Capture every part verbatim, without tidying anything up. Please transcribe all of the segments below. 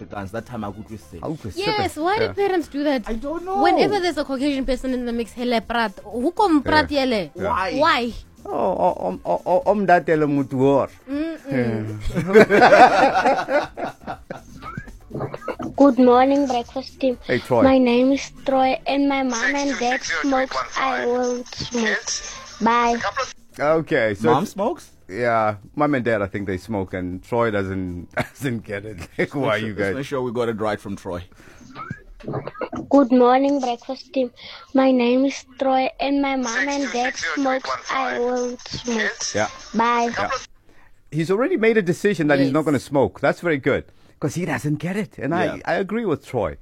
That time I could say. Yes, why Yeah. did parents do that? I don't know. Whenever there's a Caucasian person in the mix, hele prat. Who come prat yele? Why? Why? Oh, om om om om dat hele moet hoor. Good morning, breakfast team. Hey, Troy. My name is Troy, and my mom and dad smoke. I won't smoke. Bye. Okay, so Mom smokes? yeah, mom and dad, I think they smoke, and Troy doesn't doesn't get it. Like, why you Let's make guys? sure we got it right from Troy. Good morning, breakfast team. My name is Troy, and my mom and dad smoke. I won't smoke. Yeah, Bye. he's already made a decision that he's not Yes. going to smoke. That's very good because he doesn't get it, and Yeah. I I agree with Troy.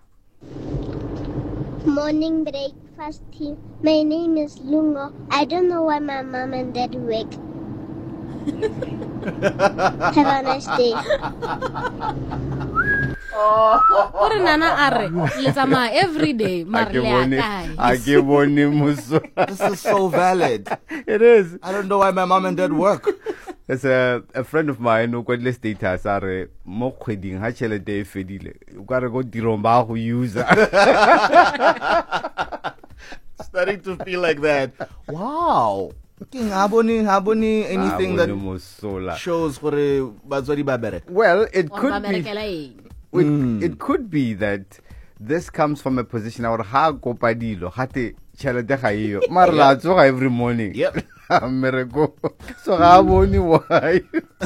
Morning breakfast team. My name is Lungo. I don't know why my mom and dad work. Have a nice day. What a nana are? Letama every day. I Mar give le one- akai. I give one muso. This is so valid. It is. I don't know why my mom and dad work. There's a, a friend of mine who got list data are mo kgweding ha tšhelete e fedile o ka re go tirong ba go user. Starting to feel like that. Wow. King Haboni, Haboni, anything Ah, that bone mosola. shows for a batswadi babere. Well, it Wa could ba be berekela eng? it, it could be that this comes from a position where ha kopa dilo hate tšhelete ga eyo mara la tsoga every morning. Yep. Mmereko. So ga bone why.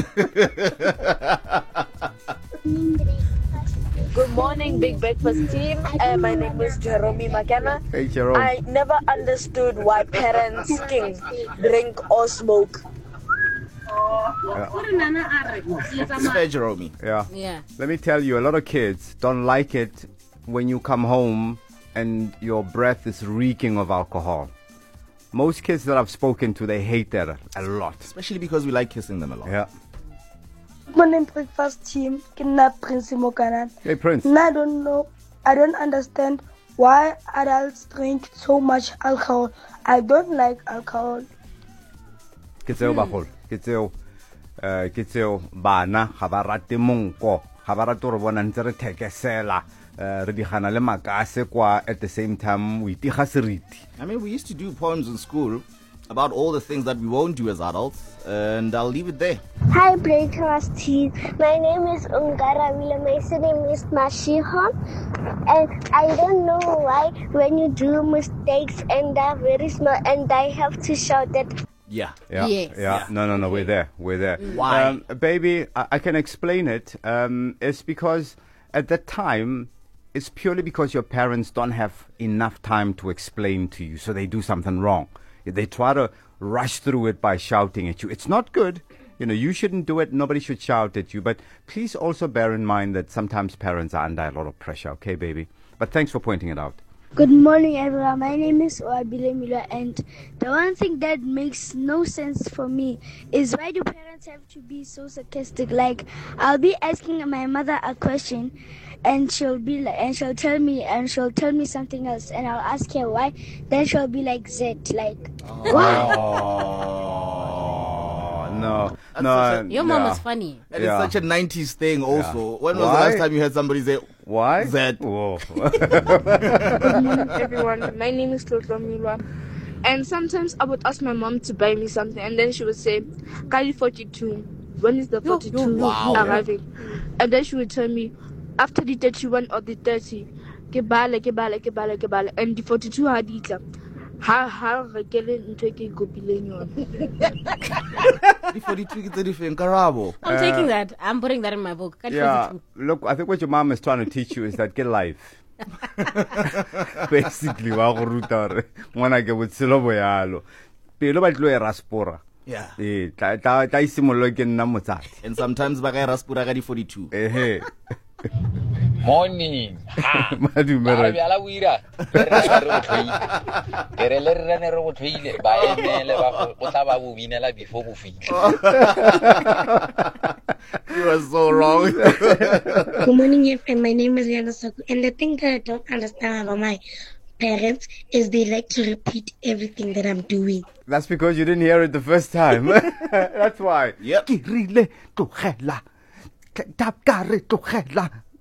Good morning, Big Breakfast team. Uh, my name is Jerome McKenna. Hey Jerome. I never understood why parents king drink or smoke. What a nana are? It's Letama. fair, Jerome. Yeah. Yeah. Let me tell you, a lot of kids don't like it when you come home and your breath is reeking of alcohol. Most kids that I've spoken to, they hate that a lot. Especially because we like kissing them a lot. Yeah. Morning breakfast team. Kina Prince Mokanan. Hey, Prince. And I don't know. I don't understand why adults drink so much alcohol. I don't like alcohol. Ke tseo bagolo. Ke tseo eh ke tseo bana ga ba rate monko. Ga ba rate gore bona ntse re thekesela. Eh re di gana le makase kwa at the same time we tiga seriti. I mean, we used to do poems in school about all the things that we won't do as adults, and I'll leave it there. Hi, breakfast team. My name is Ungaravila. My surname is Mashiho. And I don't know why when you do mistakes and they're very small and I have to shout that. Yeah. Yeah, Yes. yeah. No, no, no. We're there. We're there. Why? Um, baby, I, I can explain it. Um, it's because at that time, it's purely because your parents don't have enough time to explain to you, so they do something wrong. They try to rush through it by shouting at you. It's not good. You know, you shouldn't do it. Nobody should shout at you. But please also bear in mind that sometimes parents are under a lot of pressure. Okay, baby? But thanks for pointing it out. Good morning, everyone. My name is Oabile Mila, and the one thing that makes no sense for me is why do parents have to be so sarcastic? Like, I'll be asking my mother a question, and she'll be like, and she'll tell me, and she'll tell me something else, and I'll ask her why. Then she'll be like, Z, like, why? Oh, no. That's no. such Your no. mom is funny. And Yeah. it's such a nineties thing also. Yeah. When was Why? the last time you heard somebody say, Why? That- Whoa. Good morning, everyone. My name is Tlotlo Milwa. And sometimes I would ask my mom to buy me something, and then she would say, Kali forty-two. When is the forty-two Wow. arriving? And then she would tell me, after the thirty-one or the thirty, ke bale, ke bale, ke bale, ke bale. And the forty-two had itla. Ha ha rekele ntho e ke ikopileng yona. "Di forty-two ke tse di feng, Karabo?" I'm taking that. I'm putting that in my book. Cut Yeah, forty-two. look, I think what your mom is trying to teach you is that get life. Basically, wa go ruta gore ngwana ke botshelo bo yalo. Pelo ba tlo e raspora. Yeah. Eh, tla tla tla isimollo ke nna motsadi. And sometimes ba ka e raspura ka di forty-two. Ehe. Morning. Ha. Madume Ara re. bjala o ira. Re re re go tlhoile. Ke re le re ne re go tlhoile ba emele ba go go tla ba bo binela before bo fitlha. You are so wrong. Good morning, everyone. My name is Yana Saku, and the thing that I don't understand about my parents is they like to repeat everything that I'm doing. That's because you didn't hear it the first time. That's why. Yep. Ke rile tlogela. Tap ka re tlogela.